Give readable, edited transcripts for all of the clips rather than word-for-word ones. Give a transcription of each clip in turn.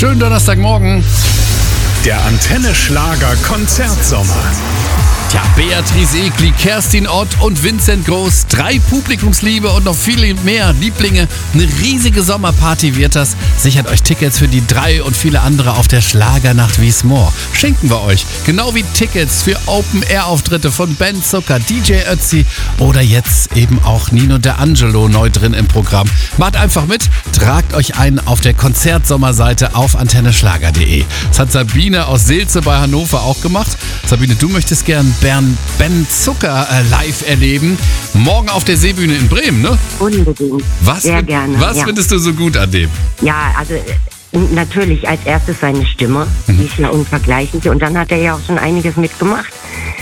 Schönen Donnerstagmorgen. Der Antenne Schlager Konzertsommer. Tja, Beatrice Egli, Kerstin Ott und Vincent Groß. 3 Publikumsliebe und noch viele mehr Lieblinge. Eine riesige Sommerparty wird das. Sichert euch Tickets für die 3 und viele andere auf der Schlagernacht Wiesmoor. Schenken wir euch. Genau wie Tickets für Open-Air-Auftritte von Ben Zucker, DJ Ötzi oder jetzt eben auch Nino D'Angelo neu drin im Programm. Macht einfach mit, tragt euch ein auf der Konzertsommerseite auf antenneschlager.de. Das hat Sabine aus Seelze bei Hannover auch gemacht. Sabine, du möchtest gern Ben Zucker live erleben. Morgen auf der Seebühne in Bremen, ne? Unbedingt. Sehr gerne. Was findest du so gut an dem? Ja, also natürlich als erstes seine Stimme. Die ist ja unvergleichlich. Und dann hat er ja auch schon einiges mitgemacht.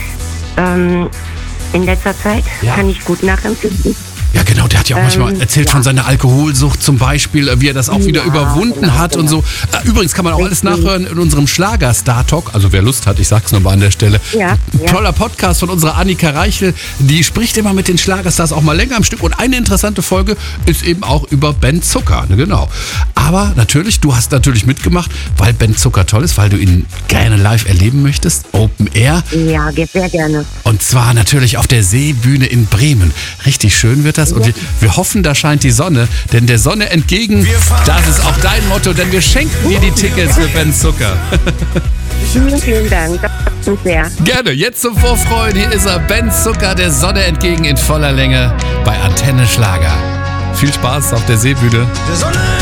In letzter Zeit kann ich gut nachempfinden. Ja, genau, der hat ja auch manchmal erzählt von seiner Alkoholsucht zum Beispiel, wie er das auch wieder überwunden hat und so. Übrigens kann man auch alles nachhören in unserem Schlager-Star-Talk, also wer Lust hat, ich sag's nochmal an der Stelle. Toller Podcast von unserer Annika Reichel, die spricht immer mit den Schlagerstars auch mal länger am Stück und eine interessante Folge ist eben auch über Ben Zucker, ne, genau. Aber natürlich, du hast natürlich mitgemacht, weil Ben Zucker toll ist, weil du ihn gerne live erleben möchtest, Open Air. Ja, sehr gerne. Und zwar natürlich auf der Seebühne in Bremen. Richtig schön wird das und wir hoffen, da scheint die Sonne, denn der Sonne entgegen, das ist auch dein Motto, denn wir schenken dir die Tickets für Ben Zucker. Vielen Dank, das freut mich sehr. Gerne, jetzt zum Vorfreuen, hier ist er, Ben Zucker, der Sonne entgegen in voller Länge bei Antenne Schlager. Viel Spaß auf der Seebühne.